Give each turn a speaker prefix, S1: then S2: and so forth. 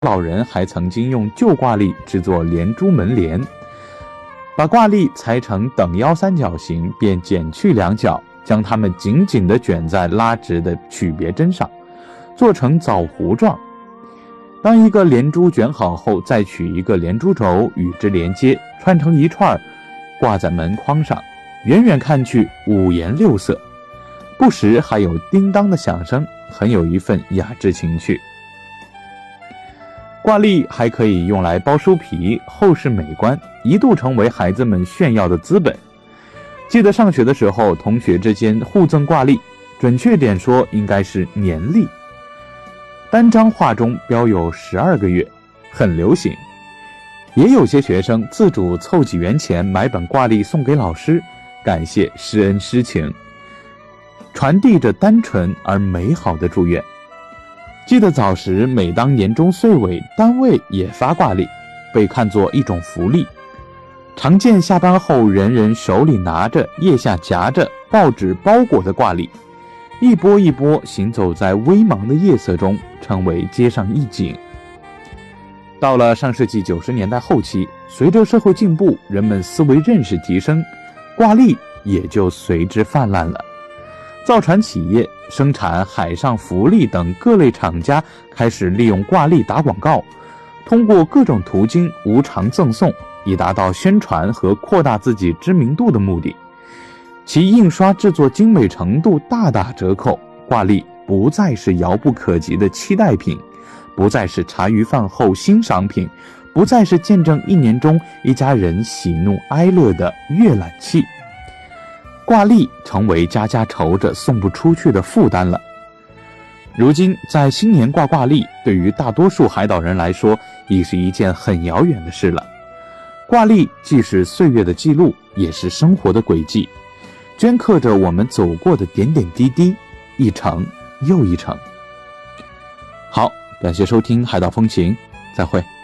S1: 老人还曾经用旧挂历制作连珠门帘，把挂历裁成等腰三角形，便剪去两角，将它们紧紧地卷在拉直的曲别针上，做成枣核状。当一个连珠卷好后，再取一个连珠轴与之连接，串成一串，挂在门框上，远远看去五颜六色，不时还有叮当的响声，很有一份雅致情趣。挂历还可以用来包书皮，厚实美观，一度成为孩子们炫耀的资本。记得上学的时候，同学之间互赠挂历，准确点说应该是年历，单张画中标有12个月，很流行。也有些学生自主凑几元钱买本挂历送给老师，感谢师恩师情，传递着单纯而美好的祝愿。记得早时每当年终岁尾，单位也发挂历，被看作一种福利。常见下班后人人手里拿着，腋下夹着报纸包裹的挂历，一波一波行走在微茫的夜色中，成为街上一景。到了上世纪90年代后期，随着社会进步，人们思维认识提升，挂历也就随之泛滥了。造船企业、生产海上浮力等各类厂家开始利用挂历打广告，通过各种途径无偿赠送，以达到宣传和扩大自己知名度的目的。其印刷制作精美程度大打折扣，挂历不再是遥不可及的期待品，不再是茶余饭后欣赏品，不再是见证一年中一家人喜怒哀乐的阅览器。挂历成为家家愁着送不出去的负担了。如今在新年挂挂历，对于大多数海岛人来说已是一件很遥远的事了。挂历既是岁月的记录，也是生活的轨迹，镌刻着我们走过的点点滴滴，一程又一程。好，感谢收听海岛风情，再会。